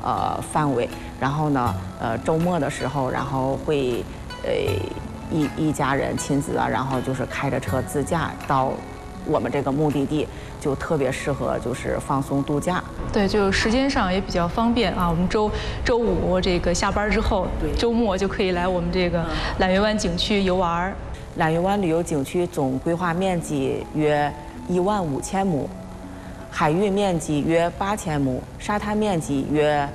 范围。然后呢，周末的时候，然后会一家人亲子啊，然后就是开着车自驾到我们这个目的地，就特别适合就是放松度假。 对，就时间上也比较方便啊。我们周五这个下班之后，周末就可以来我们这个揽月湾景区游玩。 揽月湾旅游景区总规划面积约15000亩，海域面积约8000亩，沙滩面积约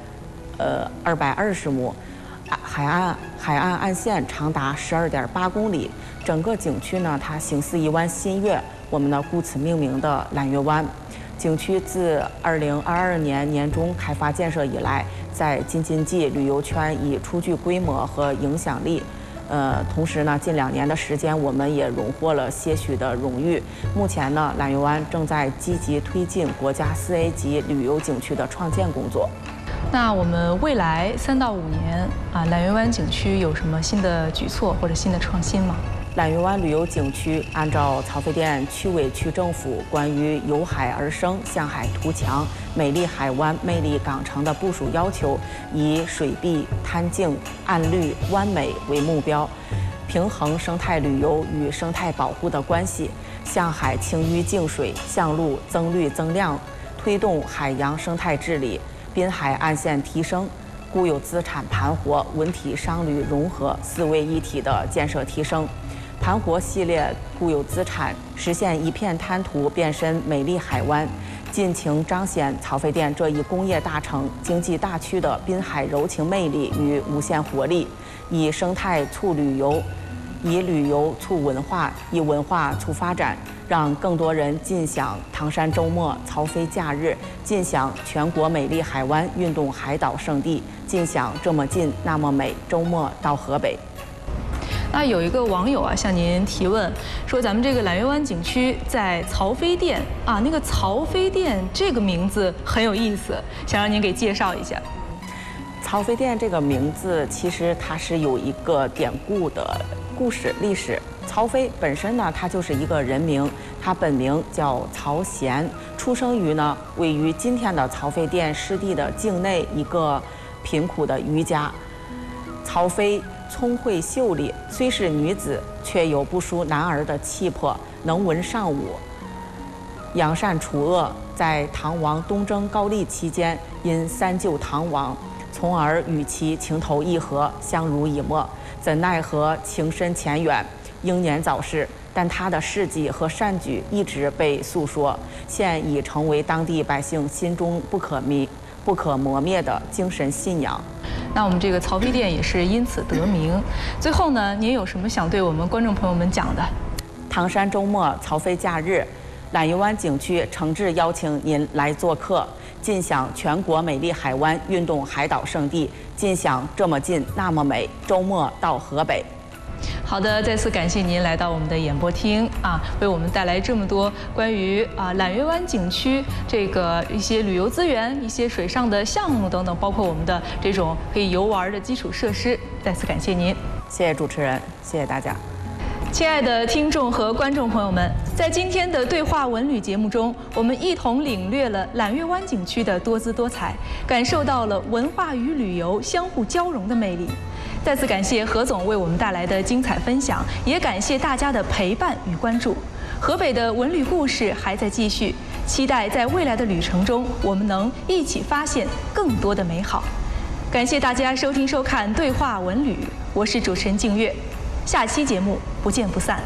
220亩，海岸岸线长达12.8公里。整个景区呢，它形似一湾新月，我们呢故此命名的揽月湾。景区自2022年年中开发建设以来，在京津冀旅游圈已初具规模和影响力。同时呢，近2年的时间，我们也荣获了些许的荣誉。目前呢，揽月湾正在积极推进国家4A 级旅游景区的创建工作。 那我们未来3到5年啊，揽月湾景区有什么新的举措或者新的创新吗？ 揽月湾旅游景区按照曹妃甸区委区政府关于由海而生、向海图强、美丽海湾、魅力港城的部署要求，以水碧、滩净、岸绿、湾美为目标，平衡生态旅游与生态保护的关系，向海清淤净水，向陆增绿增量，推动海洋生态治理，滨海岸线提升，固有资产盘活、文体商旅融合4位一体的建设提升。盘活系列固有资产实现一片滩涂变身美丽海湾，尽情彰显曹妃甸这一工业大城、经济大区的滨海柔情魅力与无限活力，以生态促旅游，以旅游促文化，以文化促发展，让更多人尽享唐山周末、曹妃假日，尽享全国美丽海湾运动海岛胜地，尽享这么近那么美，周末到河北。 那有一个网友啊向您提问说，咱们这个揽月湾景区在曹妃甸啊，那个曹妃甸这个名字很有意思，想让您给介绍一下。 曹妃甸这个名字其实它是有一个典故的故事历史。曹妃本身呢，它就是一个人名，他本名叫曹贤，出生于呢位于今天的曹妃甸湿地的境内一个贫苦的渔家。曹妃聪慧秀丽，虽是女子，却有不输男儿的气魄，能文善武，扬善除恶。在唐王东征高丽期间，因3救唐王，从而与其情投意合，相濡以沫。怎奈何情深浅远，英年早逝。但他的事迹和善举一直被诉说，现已成为当地百姓心中不可磨灭的精神信仰。 那我们这个曹妃甸也是因此得名。最后呢，您有什么想对我们观众朋友们讲的？ 唐山周末曹妃假日，揽月湾景区诚挚邀请您来做客，尽享全国美丽海湾运动海岛胜地，尽享这么近那么美，周末到河北。 好的，再次感谢您来到我们的演播厅啊，为我们带来这么多关于揽月湾景区这个一些旅游资源、一些水上的项目等等，包括我们的这种可以游玩的基础设施。再次感谢您， 谢谢主持人，谢谢大家。 亲爱的听众和观众朋友们，在今天的对话文旅节目中，我们一同领略了揽月湾景区的多姿多彩，感受到了文化与旅游相互交融的魅力。再次感谢何总为我们带来的精彩分享，也感谢大家的陪伴与关注。河北的文旅故事还在继续，期待在未来的旅程中，我们能一起发现更多的美好。感谢大家收听收看《对话文旅》，我是主持人静月，下期节目不见不散。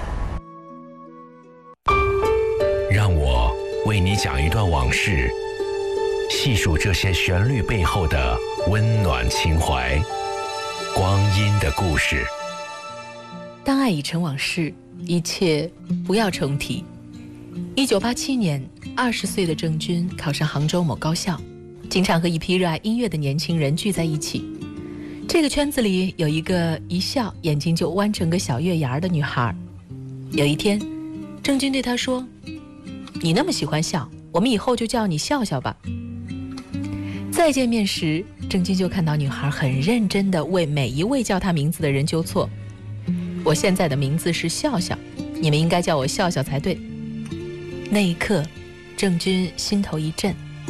让我为你讲一段往事，细数这些旋律背后的温暖情怀。光阴的故事。 当爱已成往事，一切不要重提。1987年，20岁的郑钧考上杭州某高校，经常和一批热爱音乐的年轻人聚在一起。这个圈子里有一个一笑眼睛就弯成个小月牙的女孩。有一天，郑钧对她说：“你那么喜欢笑，我们以后就叫你笑笑吧。”再见面时，郑钧就看到女孩很认真地为每一位叫她名字的人纠错。我现在的名字是笑笑，你们应该叫我笑笑才对。那一刻，郑钧心头一震，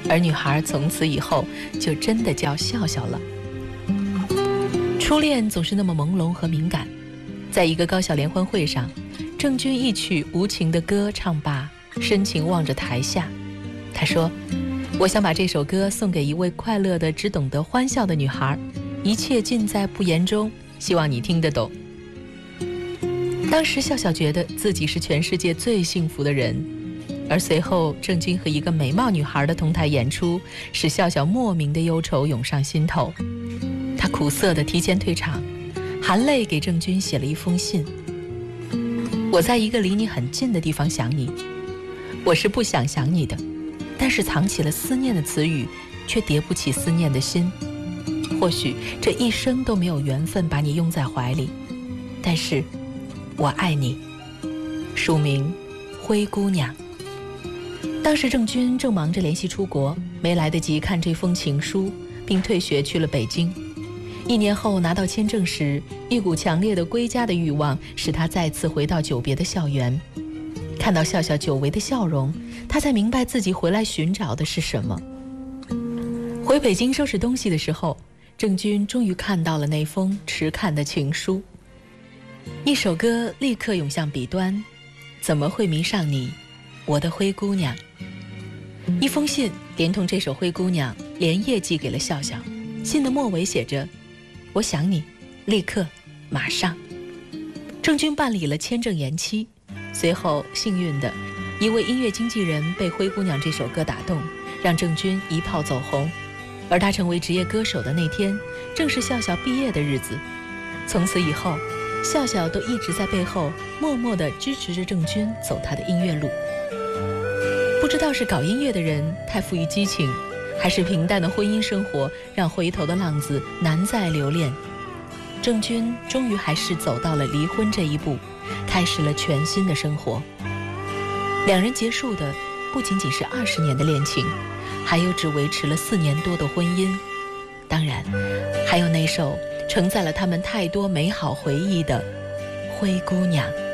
而女孩从此以后就真的叫笑笑了。初恋总是那么朦胧和敏感，在一个高校联欢会上，郑钧一曲无情的歌唱罢，深情望着台下，他说：我想把这首歌送给一位快乐的只懂得欢笑的女孩，一切尽在不言中，希望你听得懂。当时笑笑觉得自己是全世界最幸福的人，而随后郑钧和一个美貌女孩的同台演出，使笑笑莫名的忧愁涌上心头。他苦涩地提前退场，含泪给郑钧写了一封信：我在一个离你很近的地方想你，我是不想想你的，但是藏起了思念的词语，却叠不起思念的心。或许这一生都没有缘分把你拥在怀里，但是我爱你。署名灰姑娘。当时郑钧正忙着联系出国，没来得及看这封情书，并退学去了北京。1年后拿到签证时，一股强烈的归家的欲望使他再次回到久别的校园。看到笑笑久违的笑容，他才明白自己回来寻找的是什么。回北京收拾东西的时候，郑钧终于看到了那封迟看的情书。一首歌立刻涌向笔端，怎么会迷上你，我的灰姑娘。一封信连同这首灰姑娘连夜寄给了笑笑，信的末尾写着：我想你，立刻马上。郑钧办理了签证延期，随后幸运的一位音乐经纪人被灰姑娘这首歌打动，让郑钧一炮走红。而他成为职业歌手的那天，正是笑笑毕业的日子。从此以后，笑笑都一直在背后默默地支持着郑钧走他的音乐路。不知道是搞音乐的人太富于激情，还是平淡的婚姻生活让回头的浪子难再留恋，郑钧终于还是走到了离婚这一步，开始了全新的生活。两人结束的不仅仅是20年的恋情，还有只维持了4年多的婚姻，当然还有那首承载了他们太多美好回忆的《灰姑娘》。